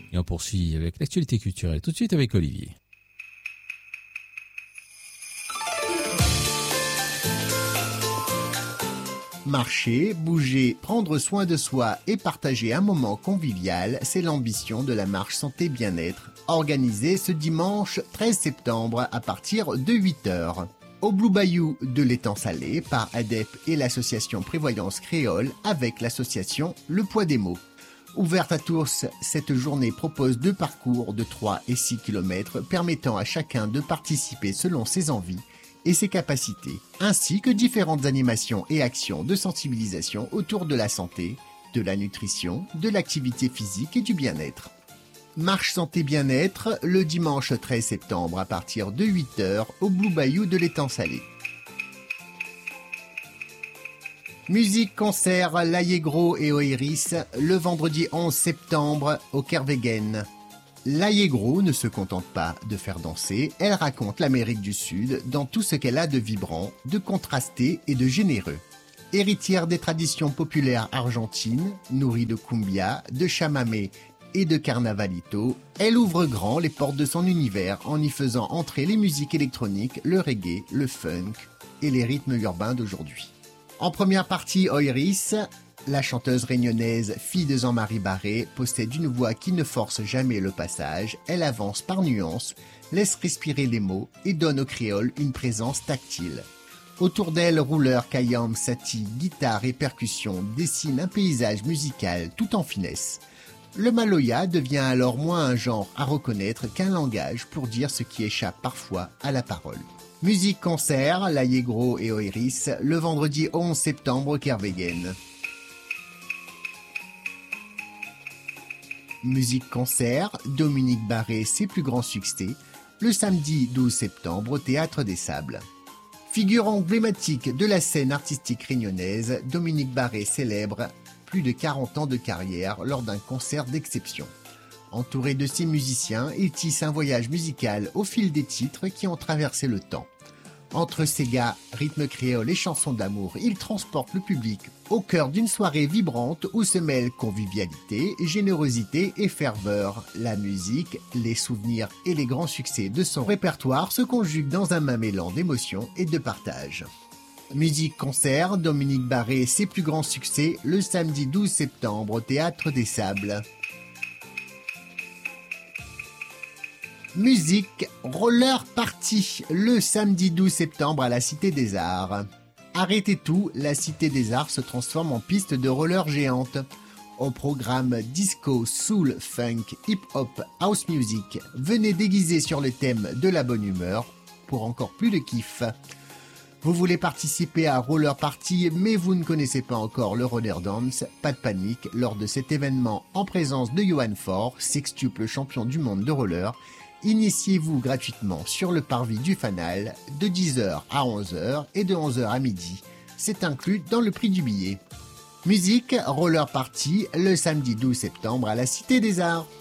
Et on poursuit avec l'actualité culturelle tout de suite avec Olivier. Marcher, bouger, prendre soin de soi et partager un moment convivial, c'est l'ambition de la marche santé bien-être, organisée ce dimanche 13 septembre à partir de 8h. Au Blue Bayou de l'étang Salé par ADEP et l'association Prévoyance Créole avec l'association Le Poids des Mots. Ouverte à tous, cette journée propose 2 parcours de 3 et 6 km permettant à chacun de participer selon ses envies et ses capacités, ainsi que différentes animations et actions de sensibilisation autour de la santé, de la nutrition, de l'activité physique et du bien-être. Marche santé bien-être le dimanche 13 septembre à partir de 8h au Blue Bayou de l'étang Salé. Musique, concert, L'Allegro et Oiris le vendredi 11 septembre au Kervegen. L'Allegro ne se contente pas de faire danser, elle raconte l'Amérique du Sud dans tout ce qu'elle a de vibrant, de contrasté et de généreux. Héritière des traditions populaires argentines, nourrie de cumbia, de chamamé et de carnavalito, elle ouvre grand les portes de son univers en y faisant entrer les musiques électroniques, le reggae, le funk et les rythmes urbains d'aujourd'hui. En première partie, Oiris, la chanteuse réunionnaise, fille de Jean-Marie Barré, possède une voix qui ne force jamais le passage, elle avance par nuances, laisse respirer les mots et donne au créole une présence tactile. Autour d'elle, rouleur, kayam, sati, guitare et percussion dessinent un paysage musical tout en finesse. Le maloya devient alors moins un genre à reconnaître qu'un langage pour dire ce qui échappe parfois à la parole. Musique-concert, L'Allegro et Oiris, le vendredi 11 septembre au Kervegen. Musique-concert, Dominique Barré, ses plus grands succès, le samedi 12 septembre au Théâtre des Sables. Figure emblématique de la scène artistique réunionnaise, Dominique Barré célèbre plus de 40 ans de carrière lors d'un concert d'exception. Entouré de ses musiciens, il tisse un voyage musical au fil des titres qui ont traversé le temps. Entre Sega, rythme créole et chansons d'amour, il transporte le public au cœur d'une soirée vibrante où se mêlent convivialité, générosité et ferveur. La musique, les souvenirs et les grands succès de son répertoire se conjuguent dans un même élan d'émotion et de partage. Musique-concert, Dominique Barré et ses plus grands succès le samedi 12 septembre au Théâtre des Sables. Musique, roller party, le samedi 12 septembre à la Cité des Arts. Arrêtez tout, la Cité des Arts se transforme en piste de roller géante. Au programme disco, soul, funk, hip-hop, house music, venez déguiser sur le thème de la bonne humeur pour encore plus de kiff. Vous voulez participer à Roller Party mais vous ne connaissez pas encore le roller dance? Pas de panique, lors de cet événement en présence de Johan Faure, sextuple champion du monde de roller, initiez-vous gratuitement sur le parvis du Fanal de 10h à 11h et de 11h à midi. C'est inclus dans le prix du billet. Musique, Roller Party, le samedi 12 septembre à la Cité des Arts.